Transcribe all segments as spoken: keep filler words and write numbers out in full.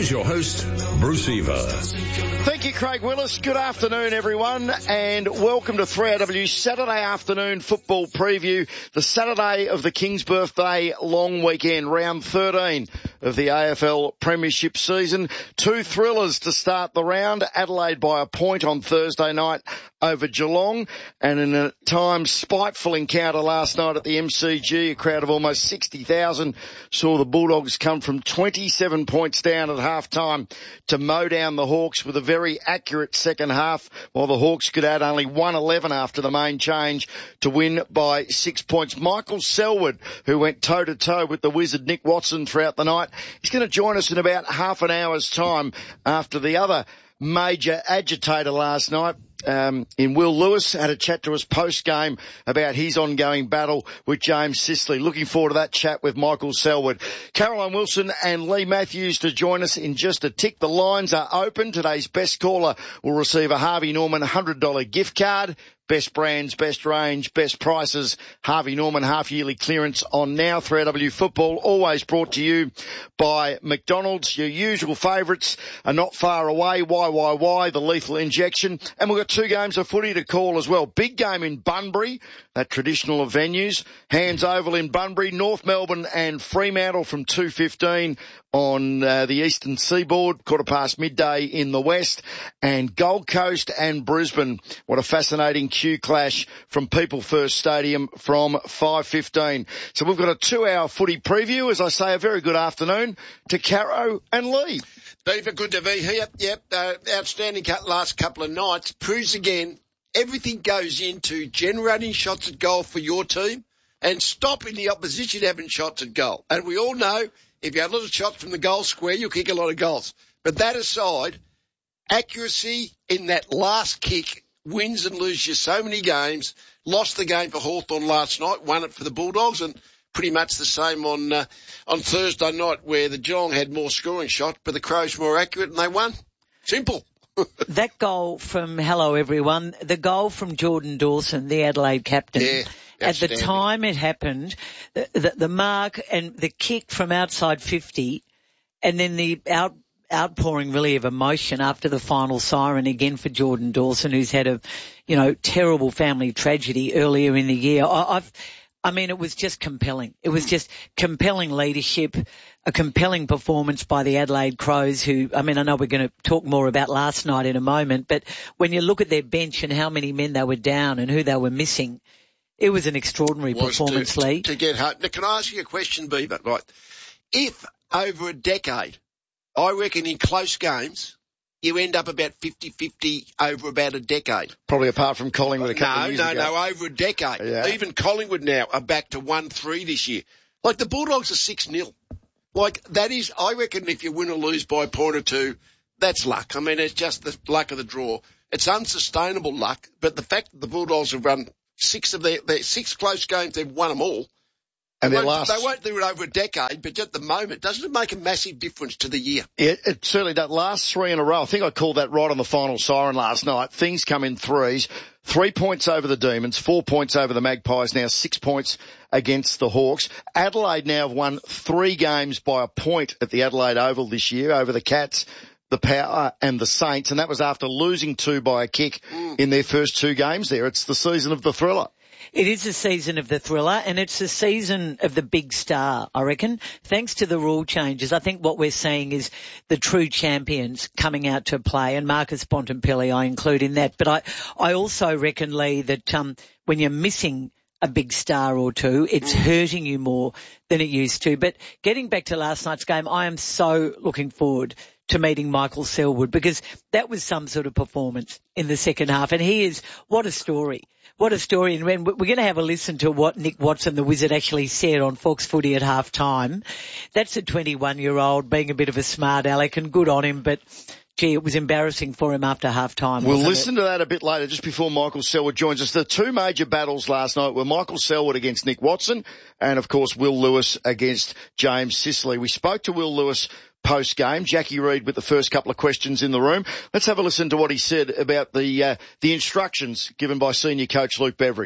Here's your host, Bruce Eva. Thank you, Craig Willis. Good afternoon, everyone, and welcome to three R W's Saturday afternoon football preview, the Saturday of the King's Birthday long weekend, round thirteen of the A F L Premiership season. Two thrillers to start the round. Adelaide by a point on Thursday night over Geelong, and in a time spiteful encounter last night at the M C G, a crowd of almost sixty thousand saw the Bulldogs come from twenty-seven points down at half-time to mow down the Hawks with a very accurate second half, while the Hawks could add only one eleven after the main change to win by six points. Michael Selwood, who went toe-to-toe with the wizard Nick Watson throughout the night, he's going to join us in about half an hour's time after the other major agitator last night. Um, in Will Lewis, had a chat to us post-game about his ongoing battle with James Sicily. Looking forward to that chat with Michael Selwood. Caroline Wilson and Lee Matthews to join us in just a tick. The lines are open. Today's best caller will receive a Harvey Norman one hundred dollars gift card. Best brands, best range, best prices. Harvey Norman half-yearly clearance on Now. three R W Football, always brought to you by McDonald's. Your usual favourites are not far away. Y Y Y, the lethal injection. And we've got two games of footy to call as well. Big game in Bunbury, that traditional of venues. Hands Oval in Bunbury. North Melbourne and Fremantle from two fifteen on uh, the eastern seaboard, quarter past midday in the west, and Gold Coast and Brisbane. What a fascinating Q clash from People First Stadium from five fifteen. So we've got a two-hour footy preview. As I say, a very good afternoon to Caro and Lee. Beaver, good to be here. Yep, uh, outstanding cut last couple of nights. Proves again, everything goes into generating shots at goal for your team and stopping the opposition having shots at goal. And we all know, if you have a lot of shots from the goal square, you'll kick a lot of goals. But that aside, accuracy in that last kick wins and loses you so many games. Lost the game for Hawthorn last night, won it for the Bulldogs, and pretty much the same on uh, on Thursday night, where the Geelong had more scoring shots, but the Crows were more accurate and they won. Simple. That goal from, hello everyone, the goal from Jordan Dawson, the Adelaide captain. Yeah. At the time it happened, the, the, the mark and the kick from outside fifty, and then the out, outpouring really of emotion after the final siren again for Jordan Dawson, who's had a, you know, terrible family tragedy earlier in the year. I, I've, I mean, it was just compelling. It was just compelling leadership, a compelling performance by the Adelaide Crows, who, I mean, I know we're going to talk more about last night in a moment, but when you look at their bench and how many men they were down and who they were missing, it was an extraordinary was performance, to, Lee. To get home. Now, can I ask you a question, Beaver? Right. If over a decade, I reckon in close games, you end up about fifty-fifty over about a decade. Probably apart from Collingwood a couple no, of years no, ago. No, no, over a decade. Yeah. Even Collingwood now are back to one three this year. Like the Bulldogs are six nil. Like that is, I reckon if you win or lose by a point or two, that's luck. I mean, it's just the luck of the draw. It's unsustainable luck, but the fact that the Bulldogs have run Six of their, their six close games, they've won them all. And they, their won't, last... they won't do it over a decade, but at the moment, doesn't it make a massive difference to the year? Yeah, it certainly does. Last three in a row. I think I called that right on the final siren last night. Things come in threes. Three points over the Demons, four points over the Magpies, now six points against the Hawks. Adelaide now have won three games by a point at the Adelaide Oval this year over the Cats, the Power and the Saints, and that was after losing two by a kick mm. in their first two games there. It's the season of the thriller. It is the season of the thriller, and it's the season of the big star, I reckon. Thanks to the rule changes, I think what we're seeing is the true champions coming out to play, and Marcus Bontempelli I include in that. But I, I also reckon, Lee, that um, when you're missing a big star or two, it's hurting you more than it used to. But getting back to last night's game, I am so looking forward to meeting Michael Selwood, because that was some sort of performance in the second half. And he is, what a story. What a story. And when we're going to have a listen to what Nick Watson, the Wizard, actually said on Fox Footy at half time. That's a twenty-one-year-old being a bit of a smart aleck, and good on him, but gee, it was embarrassing for him after half time. We'll listen it? to that a bit later, just before Michael Selwood joins us. The two major battles last night were Michael Selwood against Nick Watson and, of course, Will Lewis against James Sicily. We spoke to Will Lewis post-game. Jackie Reid with the first couple of questions in the room. Let's have a listen to what he said about the uh, the instructions given by senior coach Luke Beveridge.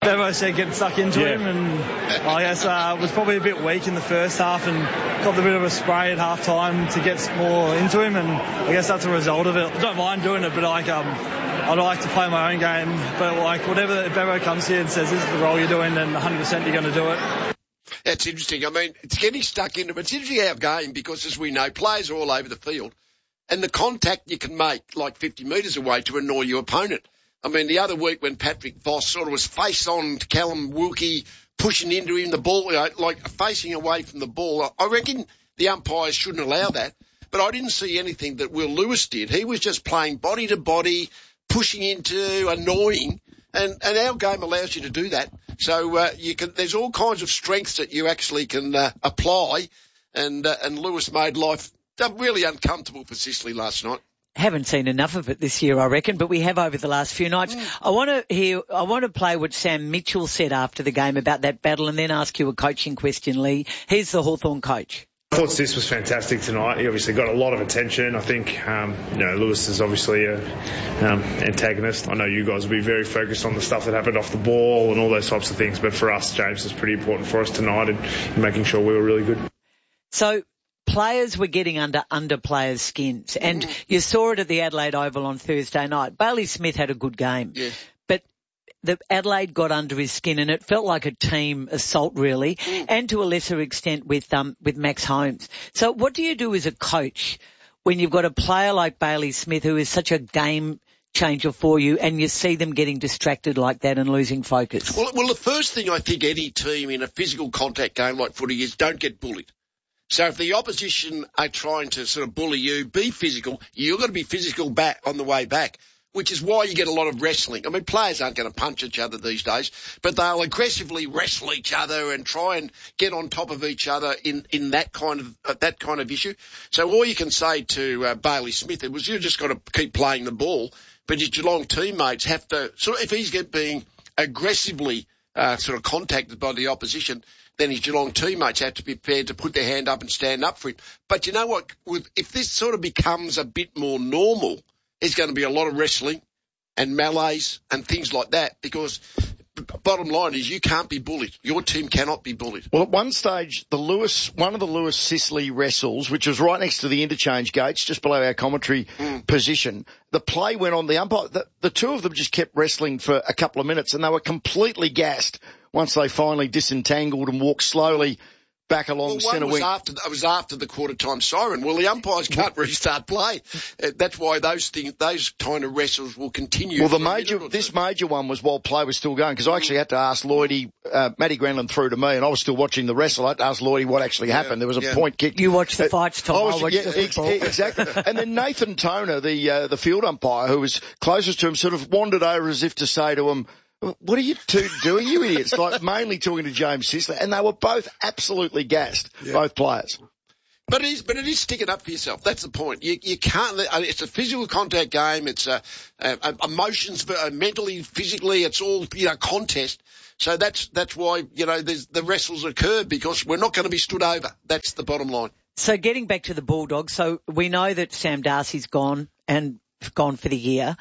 Bevo said getting stuck into Yeah. him, and I guess uh, was probably a bit weak in the first half and got a bit of a spray at half time to get more into him, and I guess that's a result of it. I don't mind doing it, but like um, I'd like to play my own game. But like whatever, if Bevo comes here and says this is the role you're doing, then one hundred percent you're going to do it. That's interesting. I mean, it's getting stuck into it. It's interesting our game because, as we know, players are all over the field, and the contact you can make like fifty metres away to annoy your opponent. I mean, the other week when Patrick Voss sort of was face on to Callum Wilkie, pushing into him, the ball, you know, like facing away from the ball, I reckon the umpires shouldn't allow that. But I didn't see anything that Will Lewis did. He was just playing body to body, pushing into, annoying, and, and our game allows you to do that. So uh, you can. There's all kinds of strengths that you actually can uh, apply, and uh, and Lewis made life really uncomfortable for Sicily last night. Haven't seen enough of it this year, I reckon, but we have over the last few nights. Mm. I want to hear, I want to play what Sam Mitchell said after the game about that battle and then ask you a coaching question, Lee. Here's the Hawthorn coach. I thought this was fantastic tonight. He obviously got a lot of attention. I think, um, you know, Lewis is obviously a um, antagonist. I know you guys will be very focused on the stuff that happened off the ball and all those types of things, but for us, James, it's pretty important for us tonight and making sure we were really good. So, players were getting under under players' skins, and mm. you saw it at the Adelaide Oval on Thursday night. Bailey Smith had a good game, yeah. but the Adelaide got under his skin, and it felt like a team assault, really, mm. and to a lesser extent with um with Max Holmes. So, what do you do as a coach when you've got a player like Bailey Smith who is such a game changer for you, and you see them getting distracted like that and losing focus? Well, well, the first thing I think any team in a physical contact game like footy is don't get bullied. So if the opposition are trying to sort of bully you, be physical, you've got to be physical back on the way back, which is why you get a lot of wrestling. I mean, players aren't going to punch each other these days, but they'll aggressively wrestle each other and try and get on top of each other in, in that kind of, uh, that kind of issue. So all you can say to uh, Bailey Smith, it was you just got to keep playing the ball, but your Geelong teammates have to, so if he's get being aggressively uh, sort of contacted by the opposition, then his Geelong teammates have to be prepared to put their hand up and stand up for him. But you know what? With, if this sort of becomes a bit more normal, there's going to be a lot of wrestling and melees and things like that because bottom line is you can't be bullied. Your team cannot be bullied. Well, at one stage, the Lewis, one of the Lewis-Sicily wrestles, which was right next to the interchange gates, just below our commentary mm. position, the play went on the umpire. The, the two of them just kept wrestling for a couple of minutes and they were completely gassed once they finally disentangled and walked slowly back along well, centre was wing. After, it was after the quarter time siren. Well, the umpires can't restart play. Uh, that's why those things, those kind of wrestles will continue. Well, the major, this major one was while play was still going because I actually had to ask Lloydie, uh, Matty Granlund threw to me and I was still watching the wrestle. I had to ask Lloydie what actually yeah, happened. There was a yeah. point kick. You watched the fights, Tom. I, was, I watched yeah, the football. Ex- exactly. And then Nathan Toner, the, uh, the field umpire who was closest to him, sort of wandered over as if to say to him, what are you two doing, you idiots? Like mainly talking to James Sicily, and they were both absolutely gassed, yeah. both players. But it is, but it is sticking up for yourself. That's the point. You, you can't. It's a physical contact game. It's a, a, a emotions, mentally, physically. It's all you know contest. So that's that's why you know there's, the wrestles occur because we're not going to be stood over. That's the bottom line. So getting back to the Bulldogs, so we know that Sam Darcy's gone and gone for the year.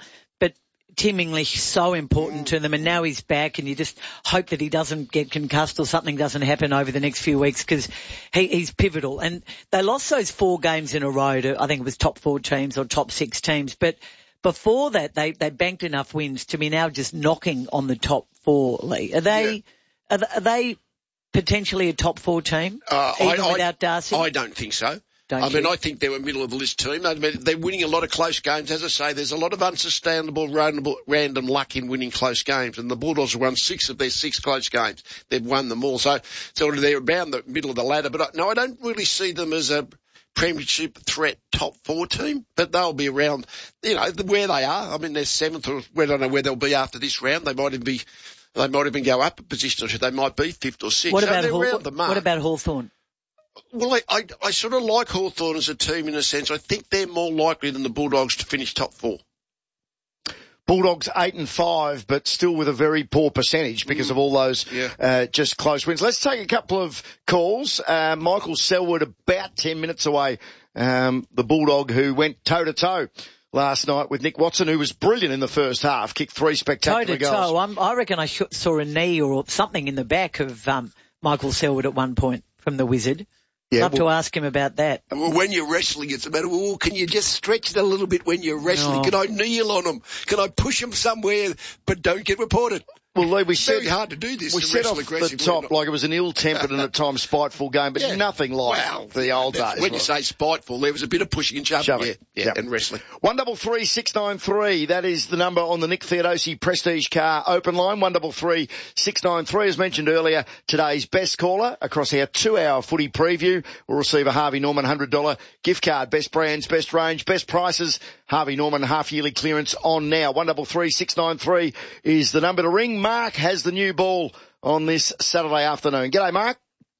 Tim English so important to them, and now he's back, and you just hope that he doesn't get concussed or something doesn't happen over the next few weeks because he, he's pivotal. And they lost those four games in a row to, I think it was top four teams or top six teams, but before that they, they banked enough wins to be now just knocking on the top four, Lee. Are they, yeah. are, are they potentially a top four team, uh, even I, without Darcy? I don't think so. Don't I mean, you? I think they're a middle of the list team. I mean, they're winning a lot of close games. As I say, there's a lot of unsustainable random, random luck in winning close games. And the Bulldogs have won six of their six close games. They've won them all. So, so they're around the middle of the ladder. But I, no, I don't really see them as a premiership threat top four team. But they'll be around, you know, where they are. I mean, they're seventh or I don't know where they'll be after this round. They might even be, they might even go up a position or two. They might be fifth or sixth. What so about, they're Haw- around the mark. what about Hawthorn? Well, I, I, I sort of like Hawthorn as a team in a sense. I think they're more likely than the Bulldogs to finish top four. Bulldogs eight and five, but still with a very poor percentage because mm. of all those yeah. uh, just close wins. Let's take a couple of calls. Uh, Michael Selwood about ten minutes away, um, the Bulldog who went toe to toe last night with Nick Watson, who was brilliant in the first half, kicked three spectacular toe to goals. toe. I'm, I reckon I sh- saw a knee or something in the back of um, Michael Selwood at one point from the Wizard. Yeah, Love well, to ask him about that. Well, when you're wrestling, it's a matter of, oh, can you just stretch it a little bit when you're wrestling? No. Can I kneel on them? Can I push them somewhere but don't get reported? Well, Lee, we It's said very hard to do this. we to said wrestle off the aggressively. top like it was an ill-tempered and at times spiteful game, but Yeah. nothing like Well, the old that's- days. When you was it? say spiteful, there was a bit of pushing and shoving, Shoving. yeah, yeah, Yep. and wrestling. One double three six nine three. That is the number on the Nick Theodosi Prestige Car open line. One double three six nine three. As mentioned earlier, today's best caller across our two-hour footy preview will receive a Harvey Norman one hundred dollars gift card. Best brands, best range, best prices. Harvey Norman half-yearly clearance on now. One double three six nine three is the number to ring. Mark has the new ball on this Saturday afternoon. G'day, Mark.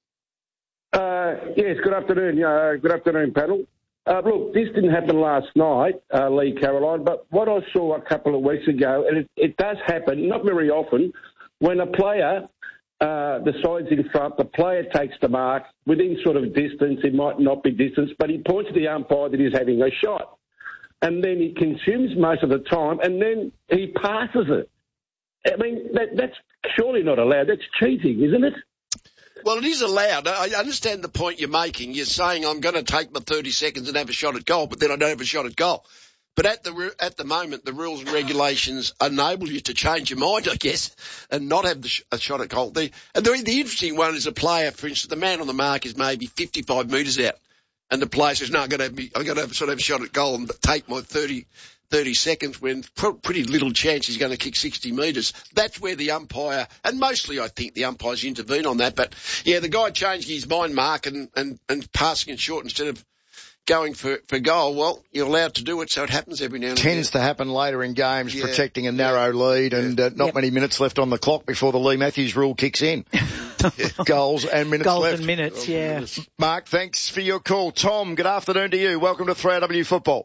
Uh, yes, good afternoon. Uh, good afternoon, panel. Uh, look, this didn't happen last night, uh, Lee Caroline, but what I saw a couple of weeks ago, and it, it does happen, not very often, when a player uh, decides in front, the player takes the mark within sort of distance, it might not be distance, but he points to the umpire that he's having a shot. And then he consumes most of the time, and then he passes it. I mean, that, that's surely not allowed. That's cheating, isn't it? Well, it is allowed. I understand the point you're making. You're saying I'm going to take my thirty seconds and have a shot at goal, but then I don't have a shot at goal. But at the at the moment, the rules and regulations enable you to change your mind, I guess, and not have the sh- a shot at goal. The, and the, the interesting one is a player, for instance, the man on the mark is maybe fifty-five metres out, and the player says, no, I'm going to have, me, I'm going to have, sort of have a shot at goal and take my thirty, thirty seconds when pr- pretty little chance he's going to kick sixty metres. That's where the umpire, and mostly I think the umpires intervene on that, but yeah, the guy changing his mind, Mark, and, and, and passing it short instead of going for, for goal. Well, you're allowed to do it, so it happens every now and again. Tends to happen later in games, Yeah. protecting a narrow lead and uh, not Yep. many minutes left on the clock before the Lee Matthews rule kicks in. Goals and minutes Golden left. minutes, yeah. Mark, thanks for your call. Tom, good afternoon to you. Welcome to three R W Football.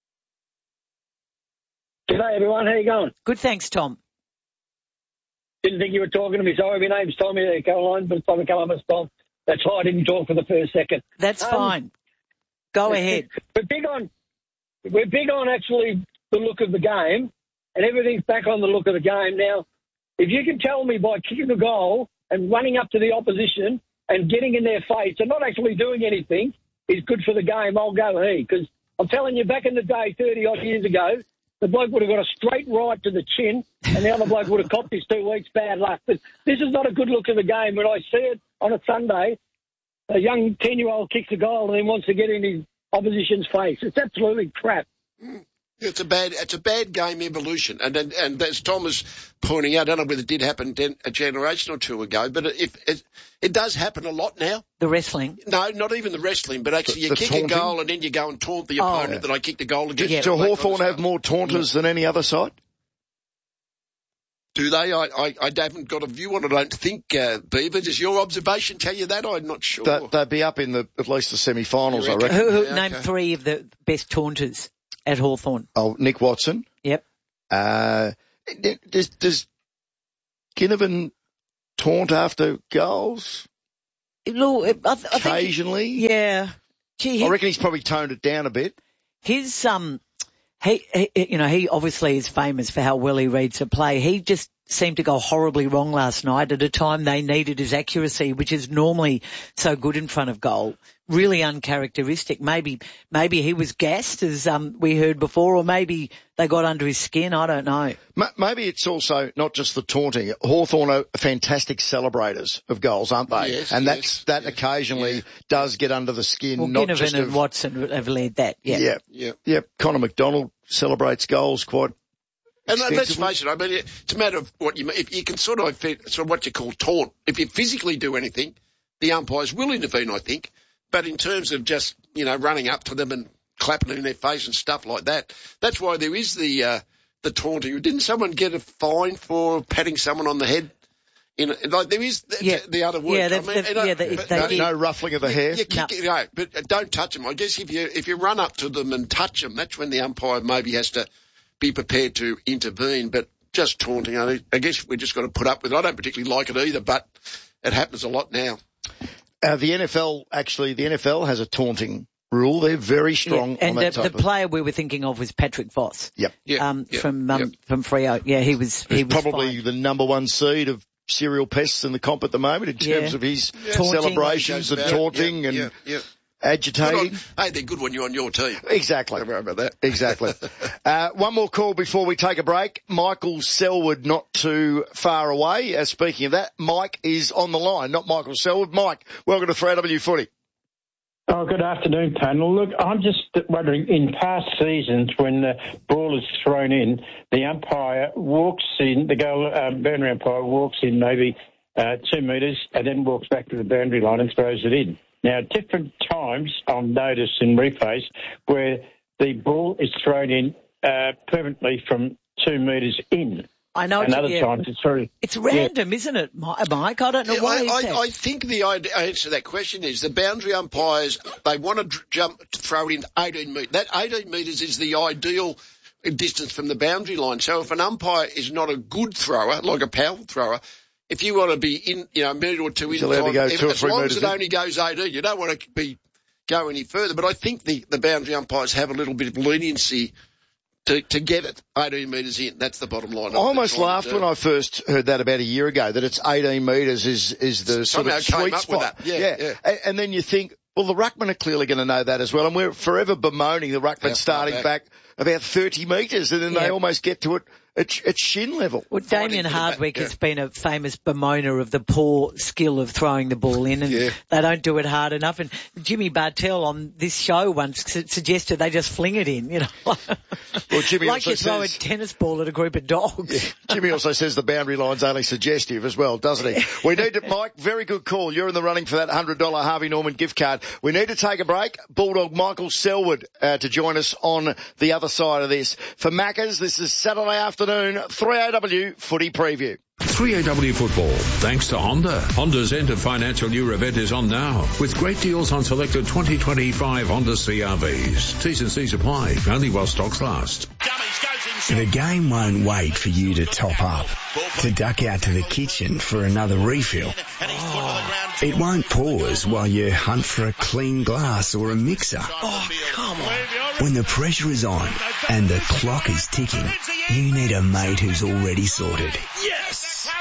G'day everyone, how you going? Good, thanks, Tom. Didn't think you were talking to me. Sorry, my name's Tommy there, Caroline, but it's time to come up as Tom. That's why I didn't talk for the first second. That's Um, fine. Go ahead. We're big on, we're big on actually the look of the game, and everything's back on the look of the game. Now, if you can tell me by kicking a goal and running up to the opposition and getting in their face and not actually doing anything is good for the game, I'll go he. Because I'm telling you, back in the day, thirty odd years ago, the bloke would have got a straight right to the chin, and the other bloke would have copped his two weeks bad luck. But this is not a good look of the game. When I see it on a Sunday, a young ten-year-old kicks a goal and then wants to get in his opposition's face. It's absolutely crap. It's a bad, it's a bad game evolution, and and, and as Tom was pointing out, I don't know whether it did happen ten, a generation or two ago, but if it, it does happen a lot now. The wrestling. No, not even the wrestling, but actually you The- the kick taunting? a goal and then you go and taunt the Oh. opponent that I kicked the goal against. Yeah. Do All that kind of Hawthorn have stuff. more taunters than any other side? Do they? I, I, I haven't got a view on it, I don't think, uh, Beaver. Does your observation tell you that? I'm not sure. They, they'd be up in the at least the semi-finals, You I reckon? reckon. Who, who, Yeah, name okay. three of the best taunters at Hawthorn. Oh, Nick Watson. Yep. Uh, does, does Ginnivan taunt after goals Look, I, th- I think, occasionally? yeah. Gee, he, I reckon he's probably toned it down a bit. his, um, he, he, you know, he obviously is famous for how well he reads a play. He just seemed to go horribly wrong last night at a time they needed his accuracy, which is normally so good in front of goal. Really uncharacteristic. Maybe, maybe he was gassed, as um, we heard before, or maybe they got under his skin. I don't know. M- Maybe it's also not just the taunting. Hawthorn are fantastic celebrators of goals, aren't they? Yes, and yes, that's, that yes, occasionally yeah. does get under the skin. Well, not just Ginnivan of, and Watson have led that. Yeah. yeah, Yeah. yeah. Connor McDonald celebrates goals quite. And let's extensively. face it, I mean, it's a matter of what you, if you can sort of, sort of what you call taunt. If you physically do anything, the umpires will intervene, I think. But in terms of just, you know, running up to them and clapping in their face and stuff like that, that's why there is the, uh, the taunting. Didn't someone get a fine for patting someone on the head? In a, like there is the, Yeah. the other word. Yeah, I they've- mean, they've- and I- yeah, they- but- they No, did. no ruffling of the hair. You kick it, no, but don't touch them. I guess if you if you run up to them and touch them, that's when the umpire maybe has to be prepared to intervene. But just taunting, I, I guess we just got to put up with it. I don't particularly like it either, but it happens a lot now. Uh, the N F L, actually, the N F L has a taunting rule. They're very strong Yeah. And on that the, type the of... player we were thinking of was Patrick Voss. Yep. Yeah, Um, yep, from, um, yep. from Freo. Yeah, he was, he was probably fine. the number one seed of serial pests in the comp at the moment in terms Yeah. of his Taunting. celebrations and Goes about it. taunting Yeah, and yeah, yeah. agitating. Good on- Hey, they're good when you're on your team. Exactly. Don't worry about that. Exactly. uh, one more call before we take a break. Michael Selwood, not too far away. Uh, speaking of that, Mike is on the line, not Michael Selwood. Mike, welcome to three A W Footy. Oh, good afternoon, panel. Look, I'm just wondering, in past seasons when the ball is thrown in, the umpire walks in, the goal, uh, boundary umpire walks in maybe uh, two metres and then walks back to the boundary line and throws it in. Now, at different times, I've noticed in replays where the ball is thrown in uh, permanently from two metres in. I know. And it's, other yeah. times it's very... It's random, yeah. isn't it, Mike? I don't know Yeah, why. I, is I, that? I think the answer to that question is the boundary umpires, they want to dr- jump, to throw it in eighteen metres. That eighteen metres is the ideal distance from the boundary line. So if an umpire is not a good thrower, like a powerful thrower, if you want to be in, you know, a minute or two He's in allowed to time, go if, two or as three long metres as it in. only goes eighteen, you don't want to be go any further. But I think the, the boundary umpires have a little bit of leniency to, to get it eighteen metres in. That's the bottom line. I almost laughed when I first heard that about a year ago, that it's eighteen metres is, is the sort Somehow of came sweet up with spot. that. Yeah, yeah. And, and then you think, well, the ruckmen are clearly going to know that as well. And we're forever bemoaning the ruckmen How far starting back? back about thirty metres, and then Yeah. they almost get to it at, at shin level. Well, Damien Fighting for the Hardwick back, yeah. has been a famous bemoaner of the poor skill of throwing the ball in, and Yeah. they don't do it hard enough. And Jimmy Bartell on this show once su- suggested they just fling it in, you know, Well, Jimmy like also you throw says- a tennis ball at a group of dogs. Jimmy also says the boundary line's only suggestive as well, doesn't he? We need to, Mike, very good call. You're in the running for that one hundred dollars Harvey Norman gift card. We need to take a break. Bulldog Michael Selwood uh, to join us on the other side of this. For Maccas, this is Saturday afternoon, three A W Footy Preview. three A W Football, thanks to Honda. Honda's end of financial year event is on now, with great deals on selected twenty twenty-five Honda C R Vs. T's and C's apply, only while stocks last. The game won't wait for you to top up, to duck out to the kitchen for another refill. Oh, it won't pause while you hunt for a clean glass or a mixer. Oh, come on. When the pressure is on and the clock is ticking, you need a mate who's already sorted. Yes!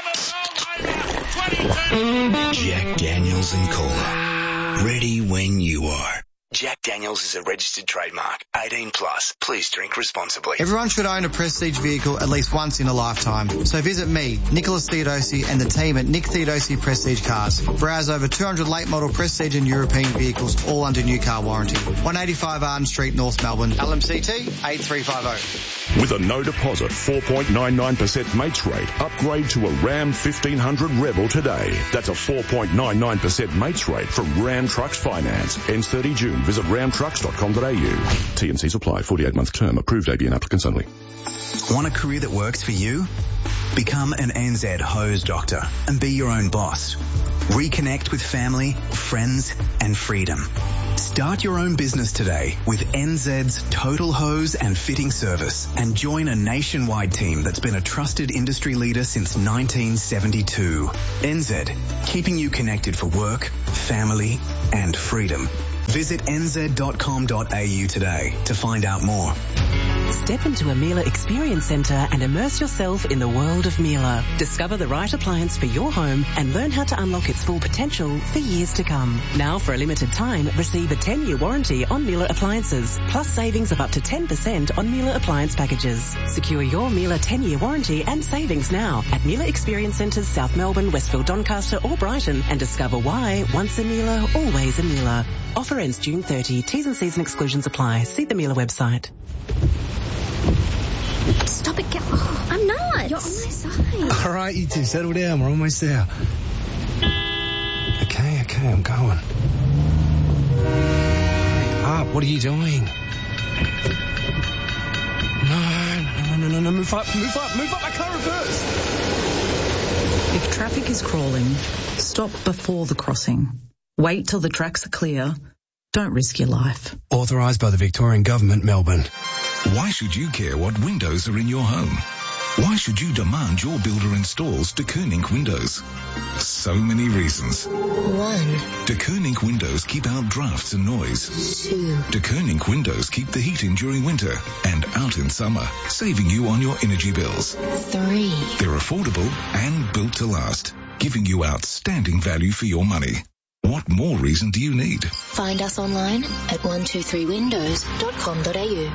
Jack Daniels and Cola. Ready when you are. Jack Daniels is a registered trademark. eighteen plus. Please drink responsibly. Everyone should own a Prestige vehicle at least once in a lifetime. So visit me, Nicholas Theodosi, and the team at Nick Theodosi Prestige Cars. Browse over two hundred late model Prestige and European vehicles, all under new car warranty. one eighty-five Arden Street, North Melbourne. L M C T eight three five zero. With a no deposit four point nine nine percent mates rate, upgrade to a Ram fifteen hundred Rebel today. That's a four point nine nine percent mates rate from Ram Trucks Finance. Ends thirty June. Visit ram trucks dot com dot a u. T and C's apply. forty-eight month term. Approved A B N applicants only. Want a career that works for you? Become an N Z hose doctor and be your own boss. Reconnect with family, friends, and freedom. Start your own business today with N Z's Total Hose and Fitting Service and join a nationwide team that's been a trusted industry leader since nineteen seventy-two. N Z, keeping you connected for work, family, and freedom. Visit n z dot com dot a u today to find out more. Step into a Miele Experience Centre and immerse yourself in the world of Miele. Discover the right appliance for your home and learn how to unlock its full potential for years to come. Now, for a limited time, receive a ten-year warranty on Miele appliances, plus savings of up to ten percent on Miele appliance packages. Secure your Miele ten-year warranty and savings now at Miele Experience Centres, South Melbourne, Westfield, Doncaster or Brighton, and discover why once a Miele, always a Miele. Offer ends June thirtieth. T's and C's and exclusions apply. See the Miele website. Stop it, get oh, I'm not. You're on my side. All right, you two, settle down. We're almost there. Okay, okay, I'm going. Hurry up, what are you doing? No, no, no, no, no, move up, move up, move up, I can't reverse. If traffic is crawling, stop before the crossing. Wait till the tracks are clear. Don't risk your life. Authorised by the Victorian Government, Melbourne. Why should you care what windows are in your home? Why should you demand your builder installs De Koning windows? So many reasons. One. De Koning windows keep out drafts and noise. Two. De Koning windows keep the heat in during winter and out in summer, saving you on your energy bills. Three. They're affordable and built to last, giving you outstanding value for your money. What more reason do you need? Find us online at one two three windows dot com dot a u.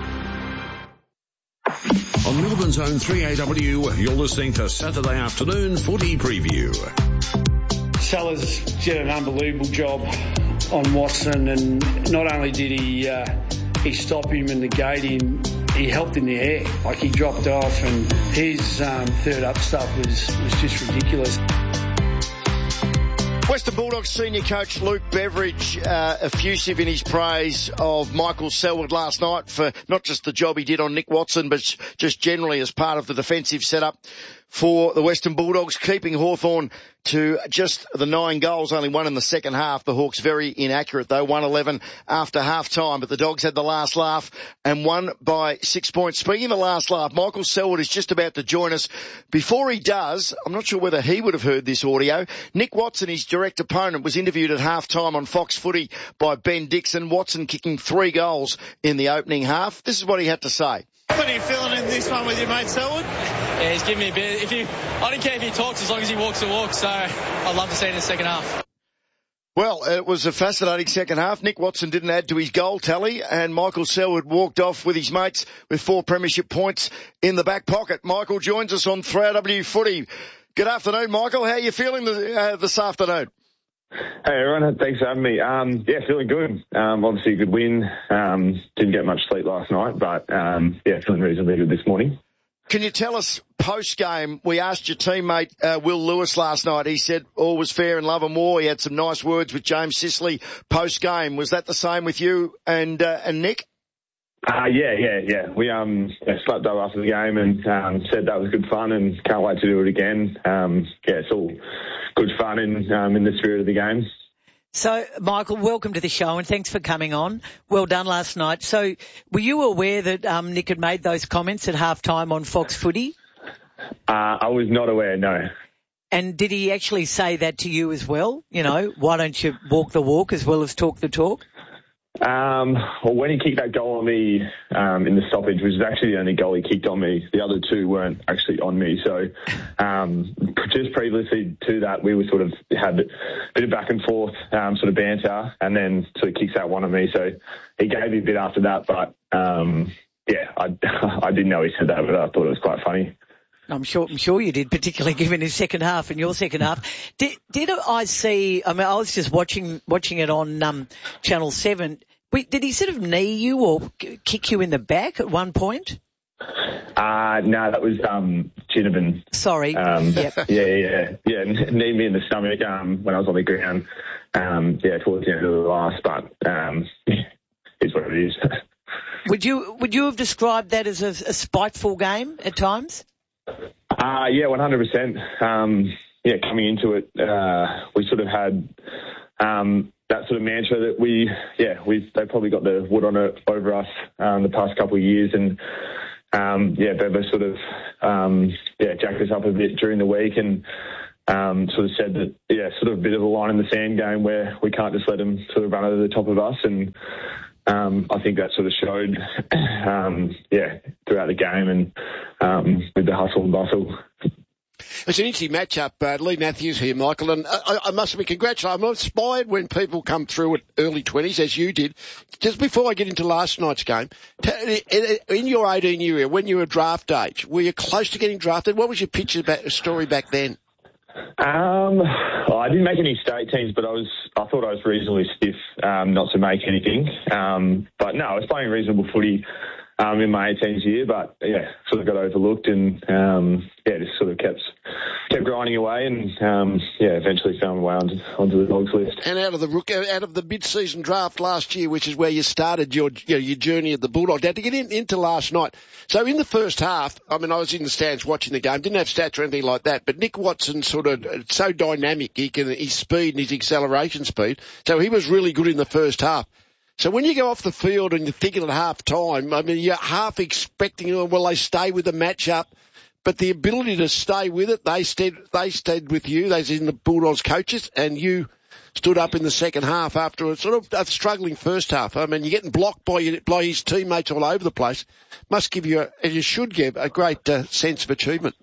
On Melbourne's own three A W, you're listening to Saturday Afternoon Footy Preview. Sellers did an unbelievable job on Watson, and not only did he uh, he stop him and negate him, he helped in the air. Like, he dropped off, and his um, third up stuff was, was just ridiculous. Western Bulldogs senior coach Luke Beveridge uh, effusive in his praise of Michael Selwood last night for not just the job he did on Nick Watson, but just generally as part of the defensive setup for the Western Bulldogs, keeping Hawthorn to just the nine goals, only one in the second half. The Hawks very inaccurate though, one eleven after half time, but the Dogs had the last laugh and won by six points. Speaking of the last laugh, Michael Selwood is just about to join us. Before he does, I'm not sure whether he would have heard this audio. Nick Watson, his direct opponent, was interviewed at half time on Fox Footy by Ben Dixon. Watson kicking three goals in the opening half. This is what he had to say. What are you feeling in this one with your mate Selwood? Yeah, he's giving me a bit. If you, I don't care if he talks as long as he walks the walk. So I'd love to see it in the second half. Well, it was a fascinating second half. Nick Watson didn't add to his goal tally, and Michael Selwood walked off with his mates with four premiership points in the back pocket. Michael joins us on three A W Footy. Good afternoon, Michael. How are you feeling the, uh, this afternoon? Hey everyone, thanks for having me. Um, yeah, feeling good. Um, obviously a good win. Um, didn't get much sleep last night, but um, yeah, feeling reasonably good this morning. Can you tell us post-game, we asked your teammate uh, Will Lewis last night, he said all was fair in love and war. He had some nice words with James Sicily post-game. Was that the same with you and uh, and Nick? Uh, yeah, yeah, yeah. We um yeah, slept up after the game and um, said that was good fun and can't wait to do it again. Um, yeah, it's all good fun in um, in the spirit of the game. So, Michael, welcome to the show and thanks for coming on. Well done last night. So, were you aware that um, Nick had made those comments at halftime on Fox Footy? Uh, I was not aware, no. And did he actually say that to you as well? You know, why don't you walk the walk as well as talk the talk? Um, well, when he kicked that goal on me um, in the stoppage, which was actually the only goal he kicked on me, the other two weren't actually on me. So um, just previously to that, we were sort of had a bit of back and forth um, sort of banter, and then sort of kicks that one on me. So he gave me a bit after that, but um, yeah, I, I didn't know he said that, but I thought it was quite funny. I'm sure, I'm sure you did, particularly given his second half and your second half. Did, did I see, I mean, I was just watching, watching it on, um, Channel seven. Wait, did he sort of knee you or kick you in the back at one point? Uh, no, that was, um, Ginnivan. Sorry. Um, yep. yeah, yeah, yeah. Knee me in the stomach, um, when I was on the ground. Um, yeah, towards the end of the last, but, um, it's what it is. Would you, would you have described that as a, a spiteful game at times? Uh, yeah, one hundred percent. Um, yeah, coming into it, uh, we sort of had, um, that sort of mantra that we, yeah, we they probably got the wood on it over us, um, the past couple of years. And, um, yeah, Bevo sort of, um, yeah, jacked us up a bit during the week and, um, sort of said that, yeah, sort of a bit of a line in the sand game where we can't just let them sort of run over the top of us. And, Um, I think that sort of showed, um, yeah, throughout the game and um, with the hustle and bustle. It's an interesting matchup. Uh, Lee Matthews here, Michael, and I, I must be congratulated. I'm inspired when people come through at early twenties, as you did. Just before I get into last night's game, in your eighteen year, when you were draft age, were you close to getting drafted? What was your picture back, story back then? Um, well, I didn't make any state teams, but I was, I thought I was reasonably stiff, um, not to make anything. Um, but no, I was playing reasonable footy, um, in my eighteens year, but yeah, sort of got overlooked and, um, yeah, just sort of kept, kept grinding away and, um, yeah, eventually found my way onto, onto the Dogs list. And out of the rook, out of the mid-season draft last year, which is where you started your, you know, your journey at the Bulldogs. Now to get in, into last night. So in the first half, I mean, I was in the stands watching the game, didn't have stats or anything like that, but Nick Watson sort of, so dynamic, he can, his speed and his acceleration speed. So he was really good in the first half. So when you go off the field and you're thinking at half time, I mean, you're half expecting, oh, will they stay with the matchup? but the ability to stay with it, they stayed, they stayed with you, they in the Bulldogs coaches, and you stood up in the second half after a sort of a struggling first half. I mean, you're getting blocked by, your, by his teammates all over the place. Must give you, a, and you should give, a great uh, sense of achievement.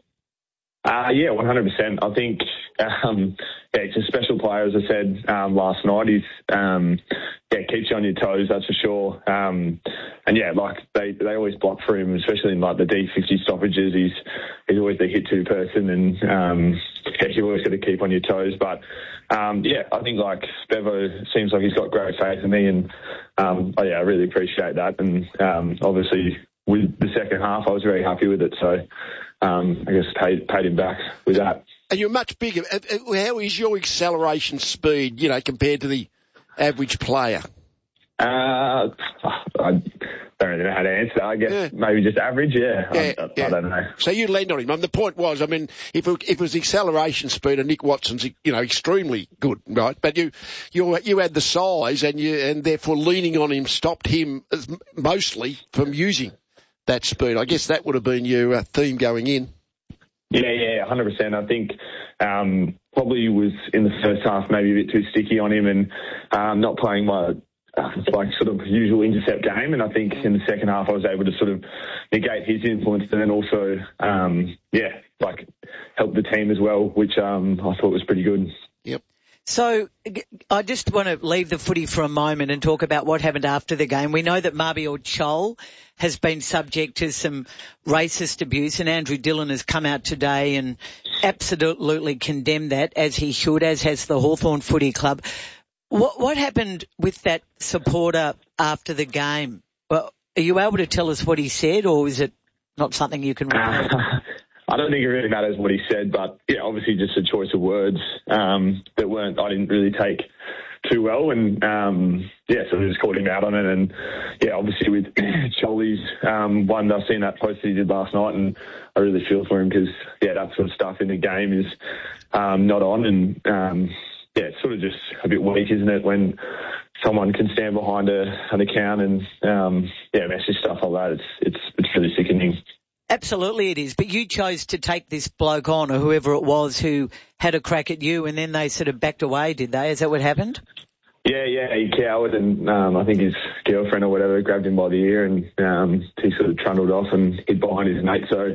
Uh, yeah, one hundred percent. I think, um, yeah, he's a special player, as I said um, last night. He's, um, yeah, keeps you on your toes, that's for sure. Um, and yeah, like they, they always block for him, especially in like the D fifty stoppages. He's he's always the hit two person, and um, yeah, you always got to keep on your toes. But um, yeah, I think like Bevo seems like he's got great faith in me, and um, oh, yeah, I really appreciate that. And um, obviously with the second half, I was very happy with it. So. Um, I guess paid paid him back with that. And you're much bigger. How is your acceleration speed, you know, compared to the average player? Uh, I don't really know how to answer. I guess yeah. maybe just average, yeah. Yeah, I, I, yeah. I don't know. So you leaned on him. I mean, the point was, I mean, if it, if it was the acceleration speed of Nick Watson's, you know, extremely good, right? But you you you had the size, and you and therefore leaning on him stopped him as, mostly from using that speed. I guess that would have been your uh, theme going in. Yeah, yeah, one hundred percent. I think um, probably was in the first half maybe a bit too sticky on him, and um, not playing my uh, like sort of usual intercept game. And I think in the second half I was able to sort of negate his influence, and then also um, yeah, like help the team as well, which um, I thought was pretty good. Yep. So I just want to leave the footy for a moment and talk about what happened after the game. We know that Mabior Chol has been subject to some racist abuse, and Andrew Dillon has come out today and absolutely condemned that, as he should, as has the Hawthorn Footy Club. What, what happened with that supporter after the game? Well, are you able to tell us what he said, or is it not something you can repeat? I don't think it really matters what he said, but yeah, obviously just a choice of words um, that weren't, I didn't really take too well, and um, yeah, so I just called him out on it. And yeah, obviously with Cholly's um, one, I've seen that post that he did last night, and I really feel for him because yeah, that sort of stuff in the game is um, not on, and um, yeah, it's sort of just a bit weak, isn't it, when someone can stand behind a, an account and um, yeah, message stuff like that. It's it's it's really sickening. Absolutely it is, but you chose to take this bloke on, or whoever it was who had a crack at you, and then they sort of backed away, did they? Is that what happened? Yeah, yeah, he cowered, and um, I think his girlfriend or whatever grabbed him by the ear, and um, he sort of trundled off and hid behind his mate. So,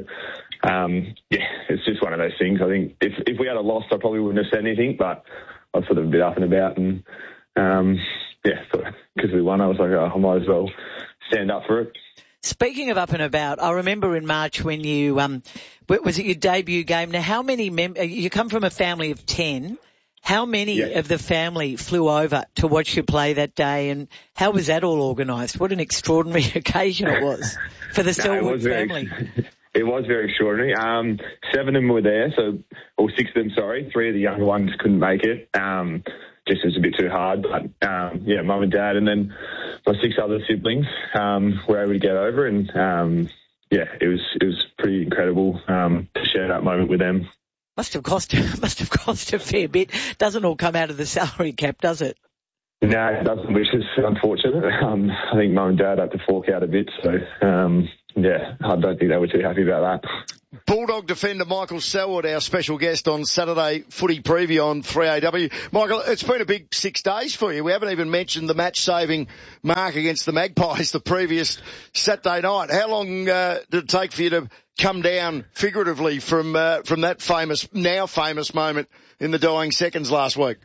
um, yeah, it's just one of those things. I think if if we had a loss, I probably wouldn't have said anything, but I was sort of a bit up and about, and um, yeah, because we won, I was like, oh, I might as well stand up for it. Speaking of up and about, I remember in March when you, um, was it your debut game? Now, how many mem- you come from a family of ten. How many yeah. of the family flew over to watch you play that day, and how was that all organised? What an extraordinary occasion it was for the Selwood no, family. Very, it was very extraordinary. Um, seven of them were there, so, or six of them, sorry. Three of the younger ones couldn't make it. Um, just it was a bit too hard, but um, yeah, mum and dad, and then my six other siblings um, were able to get over, and um, yeah, it was it was pretty incredible um, to share that moment with them. Must have cost must have cost a fair bit. Doesn't all come out of the salary cap, does it? No, it doesn't, which is unfortunate. Um, I think mum and dad had to fork out a bit, so um, yeah, I don't think they were too happy about that. Bulldog defender Michael Selwood, our special guest on Saturday Footy Preview on three A W. Michael, it's been a big six days for you. We haven't even mentioned the match-saving mark against the Magpies the previous Saturday night. How long uh, did it take for you to come down figuratively from uh, from that famous, now famous moment in the dying seconds last week?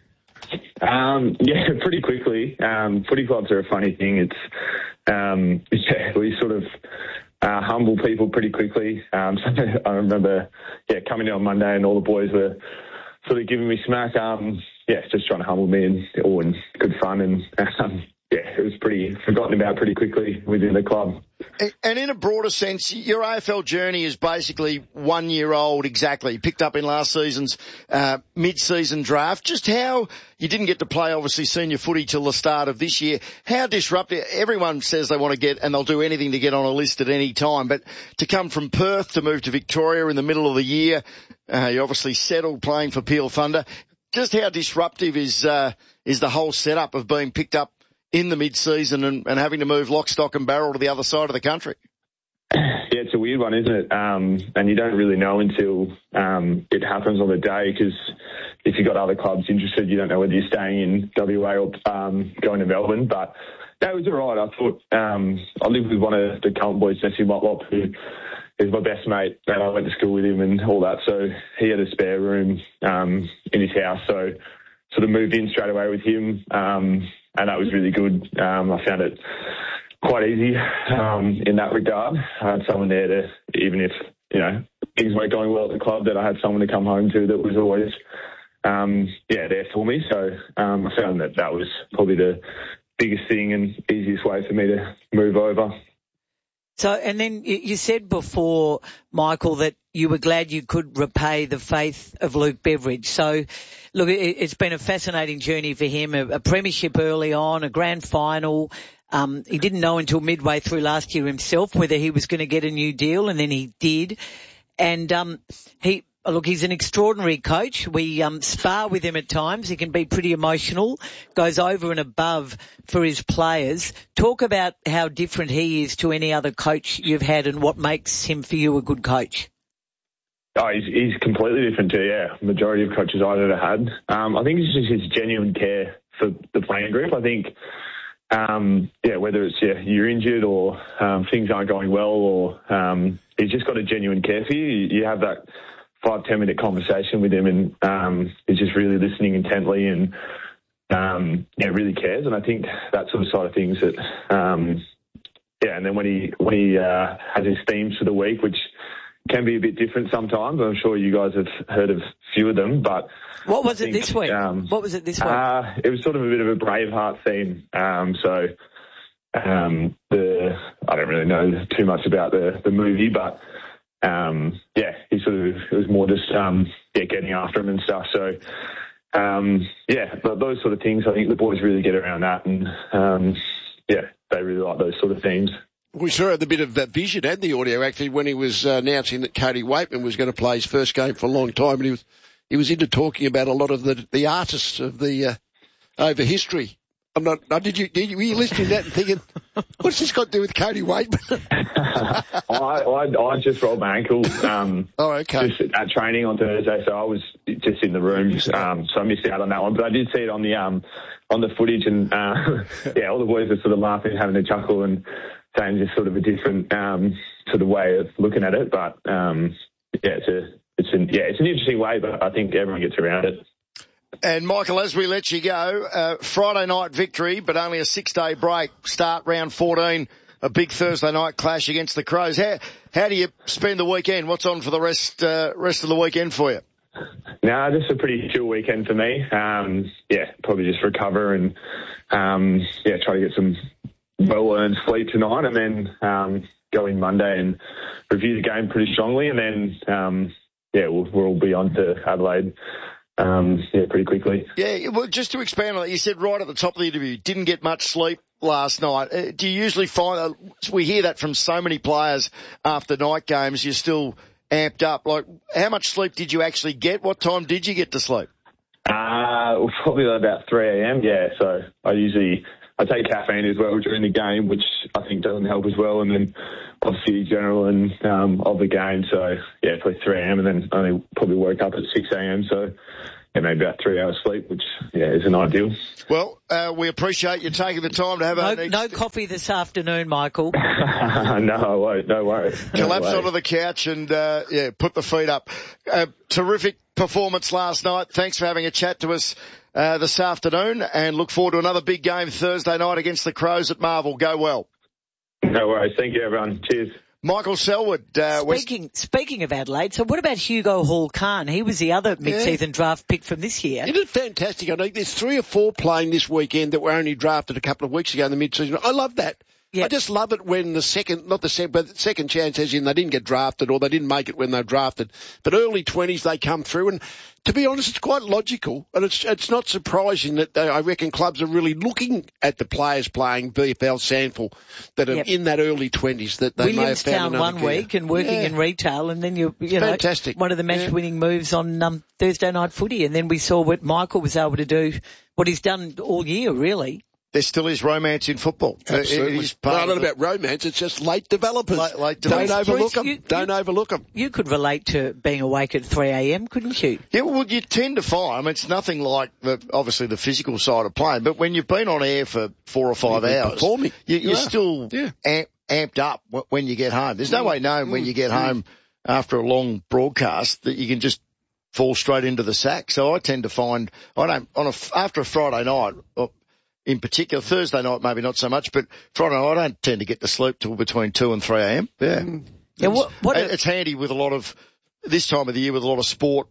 Um, yeah, pretty quickly. Um, footy clubs are a funny thing. It's um, yeah, we sort of Uh, humble people pretty quickly. Um, so I remember, yeah, coming in on Monday and all the boys were sort of giving me smack. Um, yeah, just trying to humble me, and all in good fun. And um, yeah, it was pretty forgotten about pretty quickly within the club. And in a broader sense, your A F L journey is basically one year old exactly. Picked up in last season's uh, mid-season draft. Just how you didn't get to play, obviously, senior footy till the start of this year. How disruptive? Everyone says they want to get, and they'll do anything to get on a list at any time. But to come from Perth to move to Victoria in the middle of the year, uh, you obviously settled playing for Peel Thunder. Just how disruptive is uh, is the whole setup of being picked up in the mid-season and, and having to move lock, stock and barrel to the other side of the country? Yeah, it's a weird one, isn't it? Um, and you don't really know until um, it happens on the day, because if you've got other clubs interested, you don't know whether you're staying in W A or um, going to Melbourne. But that was all right. I thought um, I lived with one of the Carlton boys, Jesse Motlop, who is my best mate, and I went to school with him and all that. So he had a spare room um, in his house, so sort of moved in straight away with him, um, and that was really good. Um, I found it quite easy um, in that regard. I had someone there to, even if, you know, things weren't going well at the club, that I had someone to come home to that was always, um, yeah, there for me. So um, I found that that was probably the biggest thing and easiest way for me to move over. So, and then you said before, Michael, that you were glad you could repay the faith of Luke Beveridge. So, look, it's been a fascinating journey for him, a premiership early on, a grand final. Um, he didn't know until midway through last year himself whether he was going to get a new deal, and then he did. And um, he, look, he's an extraordinary coach. We um, spar with him at times. He can be pretty emotional, goes over and above for his players. Talk about how different he is to any other coach you've had and what makes him for you a good coach. Oh, he's, he's completely different to, yeah, majority of coaches I've ever had. Um, I think it's just his genuine care for the playing group. I think, um, yeah, whether it's yeah, you're injured or um, things aren't going well, or um, he's just got a genuine care for you. You, you have that five, ten minute conversation with him, and um, he's just really listening intently and, um, yeah, really cares. And I think that sort of side of things that, um, yeah, and then when he, when he uh, has his themes for the week, which can be a bit different sometimes. I'm sure you guys have heard of a few of them, but what was it think, this week? Um, what was it this week? Uh, it was sort of a bit of a Braveheart theme. Um, so um, the I don't really know too much about the, the movie, but um, yeah, he sort of it was more just um, yeah getting after him and stuff. So um, yeah, but those sort of things, I think the boys really get around that, and um, yeah, they really like those sort of themes. We saw the bit of that vision and the audio actually when he was uh, announcing that Cody Waitman was going to play his first game for a long time, and he was he was into talking about a lot of the the artists of the uh, over history. I'm not. No, did you? Did you? Were you listening to that and thinking, what's this got to do with Cody Waitman? I, I I just rolled my ankle. Um, oh, okay. Just at training on Thursday, so I was just in the room, um, so I missed out on that one. But I did see it on the um on the footage, and uh, yeah, all the boys were sort of laughing, having a chuckle, and saying just sort of a different um, sort of way of looking at it. But um, yeah, it's a it's an yeah it's an interesting way, but I think everyone gets around it. And Michael, as we let you go, uh, Friday night victory, but only a six-day break. Start round fourteen, a big Thursday night clash against the Crows. How how do you spend the weekend? What's on for the rest uh, rest of the weekend for you? No, just a pretty chill weekend for me. Um, yeah, probably just recover and um, yeah, try to get some well-earned sleep tonight, and then um, go in Monday and review the game pretty strongly, and then um, yeah, we'll, we'll be on to Adelaide um, yeah, pretty quickly. Yeah, well, just to expand on that, you said right at the top of the interview, didn't get much sleep last night. Uh, do you usually find, uh, we hear that from so many players after night games, you're still amped up. Like, how much sleep did you actually get? What time did you get to sleep? Uh, probably about three a.m., yeah, so I usually... I take caffeine as well during the game, which I think doesn't help as well. And then obviously adrenaline um, of the game. So, yeah, probably three a.m. and then only probably woke up at six a.m. So, yeah, maybe about three hours sleep, which, yeah, isn't ideal. Well, uh, we appreciate you taking the time to have no, our next... No coffee this afternoon, Michael. No, I won't. No worries. Collapse no onto the couch and, uh, yeah, put the feet up. Uh, terrific performance last night. Thanks for having a chat to us Uh, this afternoon, and look forward to another big game Thursday night against the Crows at Marvel. Go well. No worries. Thank you, everyone. Cheers. Michael Selwood. Uh, speaking West... speaking of Adelaide, so what about Hugo Hall-Khan? He was the other mid-season yeah. draft pick from this year. Isn't it fantastic? I know there's three or four playing this weekend that were only drafted a couple of weeks ago in the mid-season. I love that. Yep. I just love it when the second, not the second, but the second chance as in they didn't get drafted or they didn't make it when they were drafted. But early twenties they come through, and to be honest, it's quite logical, and it's it's not surprising that they, I reckon clubs are really looking at the players playing V F L Sandful that are yep. in that early twenties that they may have found one career. week and working yeah. in retail, and then you you it's know fantastic. one of the match-winning yeah. moves on um, Thursday night footy, and then we saw what Michael was able to do, what he's done all year really. there still is romance in football. Absolutely. It is No, part not of the- about romance. It's just late developers. Late- late Don't developers. overlook Bruce, them. you- Don't overlook them. You could relate to being awake at three a.m., couldn't you? Yeah, well, you tend to find, I mean, it's nothing like the, obviously the physical side of playing, but when you've been on air for four or five You've been hours, performing. you, you're Yeah. still Yeah. amp, amped up w- when you get home. There's no Mm. way knowing when Mm. you get Mm. home after a long broadcast that you can just fall straight into the sack. So I tend to find, I don't, on a, after a Friday night, or in particular, Thursday night maybe not so much, but Friday night I don't tend to get to sleep till between two and three a.m. Yeah. Yeah, what, what It- it's handy with a lot of, this time of the year with a lot of sport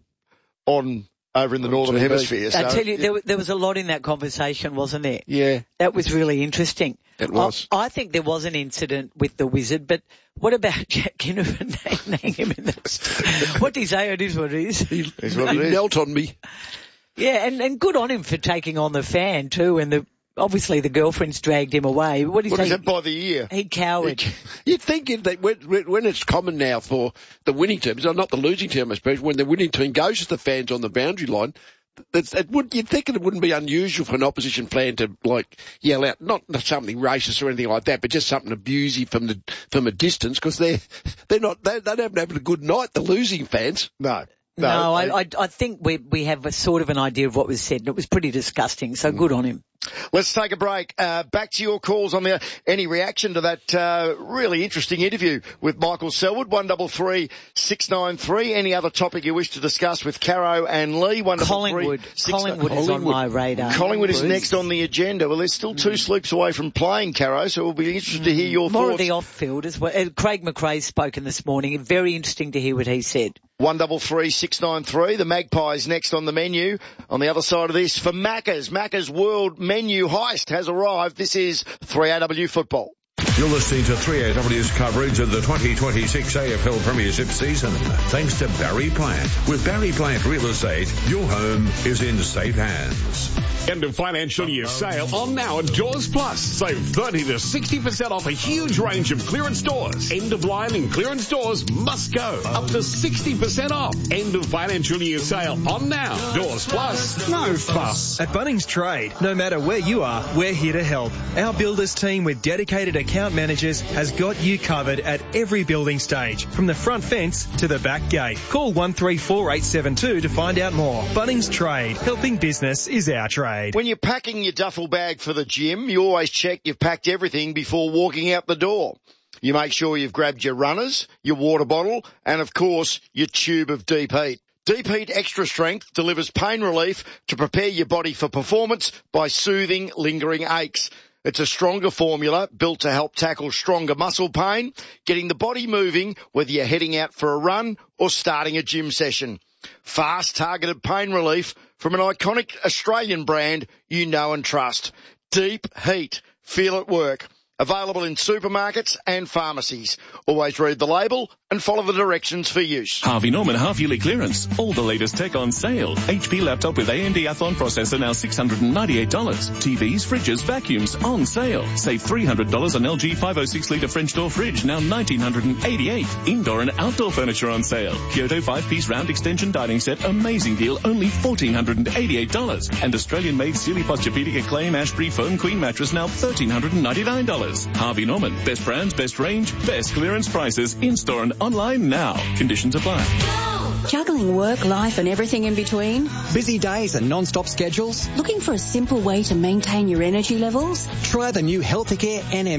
on over in the Northern T V. Hemisphere. I So, tell you, yeah. there, wa- there was a lot in that conversation, wasn't there? Yeah. That was really interesting. It was. I, I think there was an incident with the Wizard, but what about Jack Ginnivan nailing him in the... What do you say? It is what it is. Is what He it is. knelt on me. Yeah, and, and good on him for taking on the fan too, and the obviously the girlfriend's dragged him away. What do you What say? is that by the year? He cowered. You'd think that when, when it's common now for the winning teams, or not the losing team, I suppose, when the winning team goes to the fans on the boundary line, It's, it would, you'd think it wouldn't be unusual for an opposition fan to, like, yell out, not, not something racist or anything like that, but just something abusive from the, from a distance, because they're, they're not, they, they haven't had a good night, the losing fans. No. No, No, I, I, I think we we have a sort of an idea of what was said, and it was pretty disgusting, so good on him. Let's take a break. Uh, back to your calls on the, any reaction to that, uh, really interesting interview with Michael Selwood, one double three six nine three. Any other topic you wish to discuss with Caro and Lee? One Collingwood. Collingwood is on my radar. Collingwood is Bruce. next on the agenda. Well, they're still two sleeps away from playing, Caro, so we'll be interested to hear your More thoughts. of the off-field as well. Uh, Craig McRae's spoken this morning. Very interesting to hear what he said. One double three six nine three. The Magpies next on the menu. On the other side of this, for Macca's, Macca's World Menu Heist has arrived. This is three A W Football. You're listening to three A W's coverage of the twenty twenty-six A F L Premiership season. Thanks to Barry Plant. With Barry Plant Real Estate, your home is in safe hands. End of financial year sale on now at Doors Plus. Save thirty to sixty percent off a huge range of clearance doors. End of line and clearance doors must go. Up to sixty percent off. End of financial year sale on now. Doors Plus. No fuss. At Bunnings Trade, no matter where you are, we're here to help. Our builders team with dedicated account managers has got you covered at every building stage, from the front fence to the back gate. Call one three four eight seven two to find out more. Bunnings Trade, helping business is our trade. When you're packing your duffel bag for the gym, you always check you've packed everything before walking out the door. You make sure you've grabbed your runners, your water bottle, and of course, your tube of Deep Heat. Deep Heat Extra Strength delivers pain relief to prepare your body for performance by soothing lingering aches. It's a stronger formula built to help tackle stronger muscle pain, getting the body moving whether you're heading out for a run or starting a gym session. Fast, targeted pain relief from an iconic Australian brand you know and trust. Deep Heat. Feel it work. Available in supermarkets and pharmacies. Always read the label and follow the directions for use. Harvey Norman half-yearly clearance. All the latest tech on sale. H P laptop with A M D Athlon processor now six hundred ninety-eight dollars. T Vs, fridges, vacuums on sale. Save three hundred dollars on L G five oh six litre French door fridge, now one thousand nine hundred eighty-eight dollars. Indoor and outdoor furniture on sale. Kyoto five-piece round extension dining set, amazing deal, only one thousand four hundred eighty-eight dollars. And Australian-made Sealy Posturepedic Acclaim Ashbury Foam Queen mattress, now one thousand three hundred ninety-nine dollars. Harvey Norman. Best brands, best range, best clearance prices. In-store and online now. Conditions apply. Juggling work, life and everything in between? Busy days and non-stop schedules? Looking for a simple way to maintain your energy levels? Try the new Healthicare N M